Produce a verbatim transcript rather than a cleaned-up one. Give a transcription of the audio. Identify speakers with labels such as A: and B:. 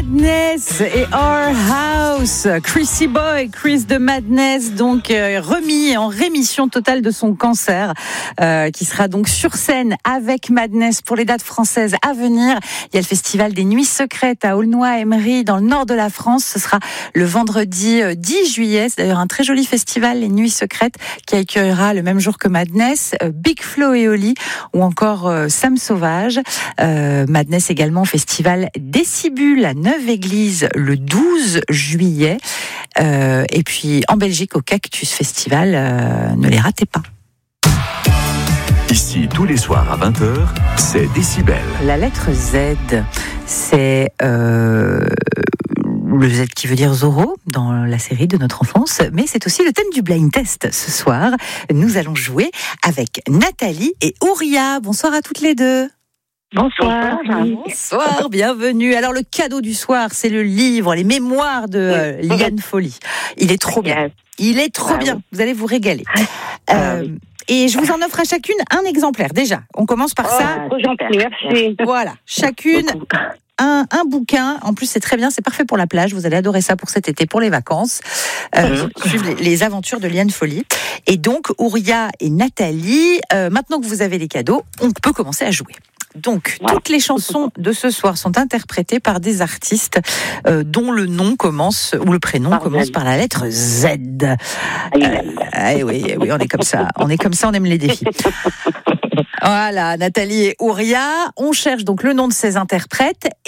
A: Madness et Our House. Chrissy Boy, Chris de Madness, donc euh, remis en rémission totale de son cancer, euh, qui sera donc sur scène avec Madness pour les dates françaises à venir. Il y a le festival des Nuits Secrètes à Aulnoy-Emery dans le nord de la France. Ce sera le vendredi dix juillet. C'est d'ailleurs un très joli festival, les Nuits Secrètes, qui accueillera le même jour que Madness, euh, Big Flo et Oli ou encore euh, Sam Sauvage. Euh, Madness également au festival Décibule à Neuve-Église le douze juillet. Euh, et puis en Belgique au Cactus Festival, euh, ne les ratez pas.
B: Ici, tous les soirs à vingt heures, c'est Décibel.
A: La lettre Z, c'est euh, le Z qui veut dire Zorro dans la série de notre enfance, mais c'est aussi le thème du blind test ce soir. Nous allons jouer avec Nathalie et Ouria. Bonsoir à toutes les deux.
C: Bonsoir.
A: Bonsoir, bienvenue. Alors le cadeau du soir, c'est le livre, les mémoires de euh, Liane Folly. Il est trop bien. Il est trop ah, bien. Oui. Vous allez vous régaler.
C: Ah,
A: euh, oui. Et je vous en offre à chacune un exemplaire. Déjà, on commence par
C: oh,
A: ça.
C: Trop gentil, merci.
A: Voilà, chacune un, un bouquin. En plus, c'est très bien, c'est parfait pour la plage. Vous allez adorer ça pour cet été, pour les vacances. Euh, suivre les, les aventures de Liane Folly. Et donc, Ouria et Nathalie, euh, maintenant que vous avez les cadeaux, on peut commencer à jouer. Donc, ouais. Toutes les chansons de ce soir sont interprétées par des artistes euh, dont le nom commence, ou le prénom par commence Z. Par la lettre Z. Euh, eh oui, eh oui, on est comme ça. On est comme ça, on aime les défis. Voilà, Nathalie et Ouria. On cherche donc le nom de ces interprètes.